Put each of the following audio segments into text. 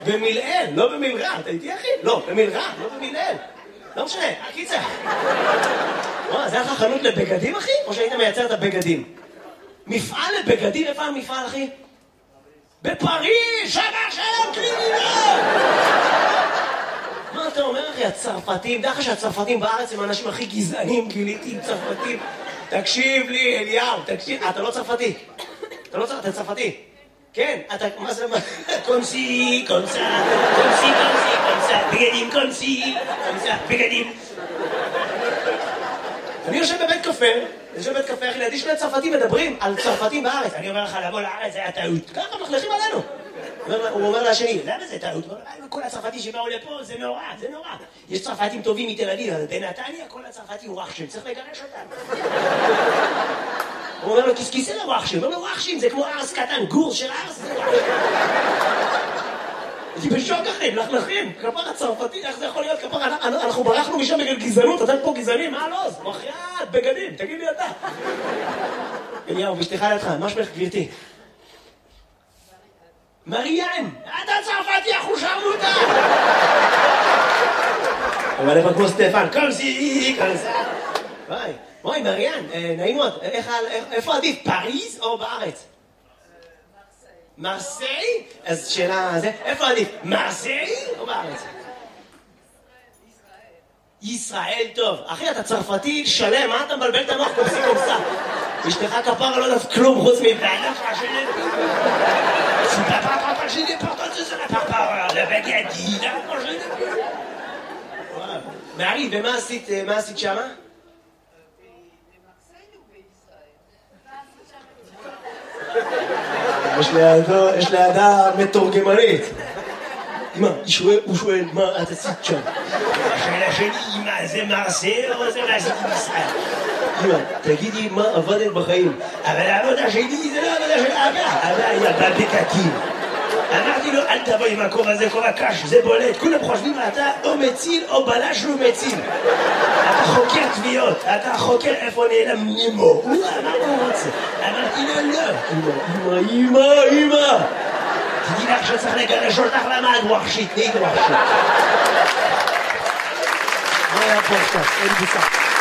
במילאל, לא במלרע, אתה איתי אחי? לא, במלרע, לא במילאל. לא משנה, הקיצר. זה היה לך חנות לבגדים אחי? או שהיית מייצר את הבגדים? מפעל לבגדים, איפה המפעל אחי? בפריז, שמה שלום קלינינה! מה אתה אומר אחי? הצרפתים, דרך שהצרפתים בארץ הם האנשים הכי גזענים, גיליתי עם צרפתים. תקשיב לי אליהו, תקשיב, אתה לא צרפתי. אתה לא צרפתי, אתה צרפתי. כן, אתה, מה זה, קונסי, בגדים, קונסי, בגדים. אני יושב בבית קפה, אחי, לידי שני צרפתים מדברים על צרפתים בארץ. אני אומר לך, לבוא לארץ, זה היה טעות. ככה מחלכים עלינו. הוא אומר לשני, למה זה טעות? כל הצרפתים שבאו לפה, זה נורא. יש צרפתים טובים מתל אביב, אבל בנתניה כל הצרפתים וואחשים, צריך לגרש אותם. הוא אומר לו, כיסכיסי לוואחשים. הוא אומר לו, וואחשים, זה כמו ארס קטן, גור של ארס, זה וואחשים. הייתי בשוק אחי, מלכלכים. כפר הצרפתי, איך זה יכול להיות? כפר, אנחנו ברחנו משם בגלל גזענות, אתם פה גזענים, מה לא? מחיית, בגדים, תגיד לי אתה. אליהו, בשתיך לידך, מה שמך גבירתי? מריאן, אתה צרפתי, אנחנו שרמוטה! אבל איפה כמו סטפן, קומסי, וואי, מריאן, נעים מאוד, איפה עדיף, פריז או בארץ? מרסיי? אז שאלה, איפה עדיף, מרסיי או בארץ? ישראל, טוב. אחי, אתה צרפתי שלם, מה אתה מבלבל את המוח קומסי קומסה? אשתך כפרה לא דף כלום חוץ מבעלה פרשנת. פאפה פרשנת פרטות שזה לפרפרה, לבגדי, לפרשנת. מארי, ומה עשית שמה? יש לידה מתורגמנית. אמא, הוא שואל, מה את עשית שם? השאלה שלי, אמא, זה מרסיי או זה מה עשיתי בישראל? אמא, תגידי מה עבדת בחיים. אבל העבודה שלי זה לא עבודה של אבא היה בבקקים. אמרתי לו, אל תבוא עם הכובע הזה, כובע קש, זה בולט. כולם חושבים, אתה או מציל או בלש לא מציל. אתה חוקר תביעות, אתה חוקר איפה נעלם נימו. הוא אמר מה הוא רוצה. אמרתי לו, לא. אמא. תדעי לך שצריך לגרש אותך למה את ווחשית, נהיית ווחשית. מה היה פה עכשיו? אין בוצה.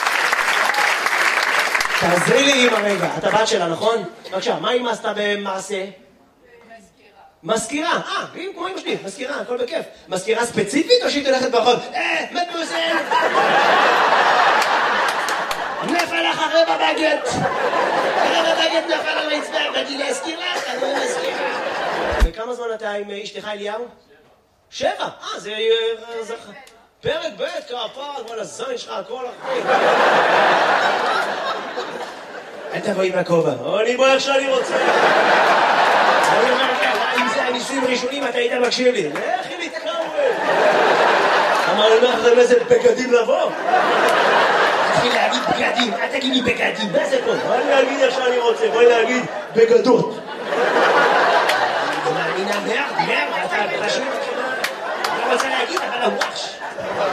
תעזרי לי אמא רגע, אתה בת שלה, נכון? בבקשה, מה אמא עשתה במעשה? מזכירה, כמו אמא שלי, מזכירה, הכל בכיף. מזכירה ספציפית או שהיא תלכת ברחוב? מדמוזל! נפל לך רבע בגט! נפל על רצפה, באתי להזכיר לך, אני לא מזכירה. וכמה זמן אתה עם אשתך אליהו? 7, זה פרק ב' כפר, כל הזין שלך, הכל אחי. אל תבוא עם הכובע, אני בוא איך שאני רוצה. אני אומר לך, אם זה הניסויים ראשונים אתה היית מקשיב לי. לכי להתקרב. אמר לי, מה זה איזה בגדים לבוא? תתחיל להגיד בגדים, אל תגיד לי בגדים, מה זה פה? בואי להגיד איך שאני רוצה, בואי להגיד בגדות. אני מאמינה מרד, אתה פשוט, אני רוצה להגיד, אבל הוואש.